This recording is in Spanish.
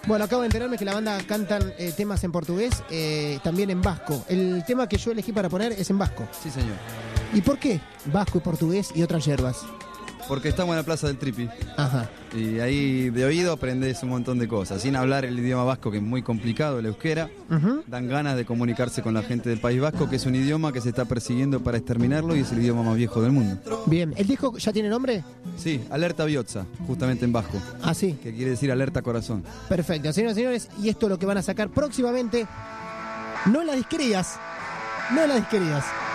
Bueno, acabo de enterarme que la banda cantan temas en portugués, también en vasco. El tema que yo elegí para poner es en vasco. Sí, señor. ¿Y por qué vasco y portugués y otras yerbas? Porque estamos en la Plaza del Tripi. Ajá. Y ahí de oído aprendes un montón de cosas. Sin hablar el idioma vasco, que es muy complicado, el euskera. Dan ganas de comunicarse con la gente del País Vasco, que es un idioma que se está persiguiendo para exterminarlo y es el idioma más viejo del mundo. Bien, ¿el disco ya tiene nombre? Sí, Alerta Biotza, justamente en vasco. Ah, sí. Que quiere decir alerta corazón. Perfecto, señoras y señores, y esto es lo que van a sacar próximamente. No en las disquerías.